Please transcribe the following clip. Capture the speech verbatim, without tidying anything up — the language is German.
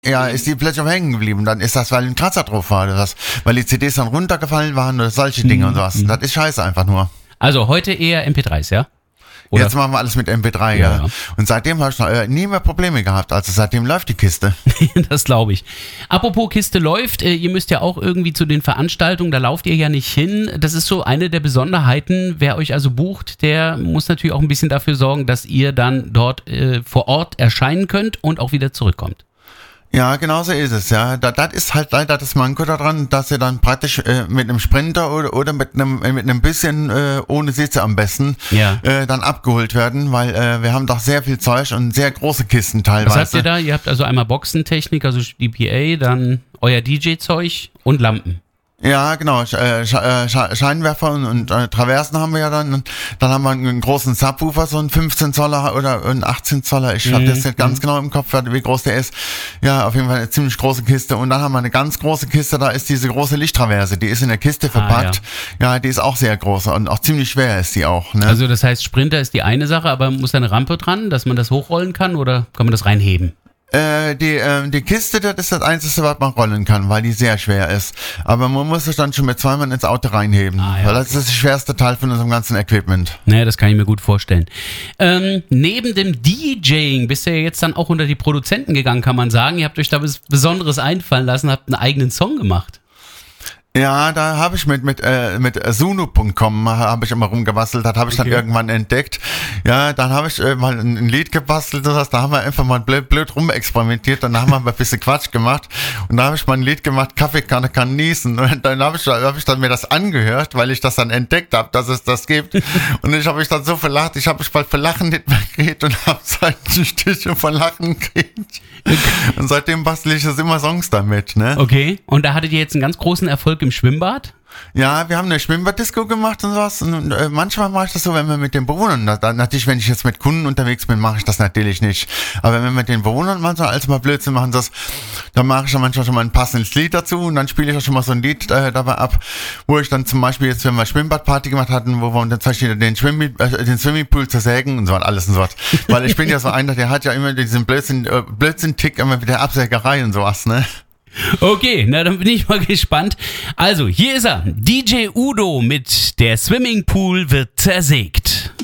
Ja, ist die plötzlich hängen geblieben. Dann ist das, weil ein Kratzer drauf war oder was, weil die C Ds dann runtergefallen waren oder solche Dinge mhm. und sowas. Das ist scheiße einfach nur. Also heute eher M P dreis, ja? Oder? Jetzt machen wir alles mit M P drei, ja. ja. Und seitdem habe ich noch äh, nie mehr Probleme gehabt. Also seitdem läuft die Kiste. Das glaube ich. Apropos Kiste läuft, äh, ihr müsst ja auch irgendwie zu den Veranstaltungen, da lauft ihr ja nicht hin. Das ist so eine der Besonderheiten. Wer euch also bucht, der muss natürlich auch ein bisschen dafür sorgen, dass ihr dann dort äh, vor Ort erscheinen könnt und auch wieder zurückkommt. Ja, genau so ist es, ja. Das, das ist halt leider das Manko daran, dass ihr dann praktisch äh, mit einem Sprinter oder, oder mit einem mit einem bisschen äh, ohne Sitze am besten ja. äh, dann abgeholt werden, weil äh, wir haben doch sehr viel Zeug und sehr große Kisten teilweise. Was habt ihr da? Ihr habt also einmal Boxentechnik, also D P A, dann euer D J-Zeug und Lampen. Ja, genau, Scheinwerfer und, und äh, Traversen haben wir ja dann. Und dann haben wir einen großen Subwoofer, so einen fünfzehn Zoller oder einen achtzehn Zoller. Ich habe das nicht ganz genau im Kopf, wie groß der ist. Ja, auf jeden Fall eine ziemlich große Kiste. Und dann haben wir eine ganz große Kiste, da ist diese große Lichttraverse. Die ist in der Kiste verpackt. Ah, ja. ja, die ist auch sehr groß und auch ziemlich schwer ist die auch. Ne? Also das heißt, Sprinter ist die eine Sache, aber muss da eine Rampe dran, dass man das hochrollen kann oder kann man das reinheben? Äh, die, äh, die Kiste, das ist das Einzige, was man rollen kann, weil die sehr schwer ist. Aber man muss es dann schon mit zwei Mann ins Auto reinheben, ah, ja, weil das okay. ist das schwerste Teil von unserem ganzen Equipment. Naja, das kann ich mir gut vorstellen. Ähm, neben dem DJing bist ihr ja jetzt dann auch unter die Produzenten gegangen, kann man sagen. Ihr habt euch da was Besonderes einfallen lassen, habt einen eigenen Song gemacht. Ja, da habe ich mit mit äh, mit Suno Punkt com habe ich immer rumgebastelt, das habe ich okay. dann irgendwann entdeckt. Ja, dann habe ich äh, mal ein, ein Lied gebastelt, das heißt, da haben wir einfach mal blöd, blöd rumexperimentiert, dann haben wir ein bisschen Quatsch gemacht und da habe ich mal ein Lied gemacht, Kaffeekanne kann niesen und dann habe ich, hab ich dann mir das angehört, weil ich das dann entdeckt habe, dass es das gibt und ich habe mich dann so verlacht, ich habe mich bald vor Lachen nicht mehr gekriegt und habe Seitenstiche vor Lachen gekriegt und seitdem bastel ich das immer Songs damit, ne? Okay, und da hattet ihr jetzt einen ganz großen Erfolg im Schwimmbad? Ja, wir haben eine Schwimmbaddisco gemacht und sowas. Und äh, manchmal mache ich das so, wenn wir mit den Bewohnern, da, da, natürlich, wenn ich jetzt mit Kunden unterwegs bin, mache ich das natürlich nicht. Aber wenn wir mit den Bewohnern manchmal als mal Blödsinn machen, das, dann mache ich dann manchmal schon mal ein passendes Lied dazu und dann spiele ich auch schon mal so ein Lied äh, dabei ab, wo ich dann zum Beispiel jetzt, wenn wir Schwimmbadparty gemacht hatten, wo wir dann zum Beispiel den, Schwimm, äh, den Swimmingpool zersägen und so und alles und sowas. Weil ich bin ja so einer, der hat ja immer diesen Blödsinn, äh, Blödsinn-Tick immer mit der Absägerei und sowas, ne? Okay, na dann bin ich mal gespannt. Also, hier ist er, D J Udo mit Der Swimmingpool wird zersägt.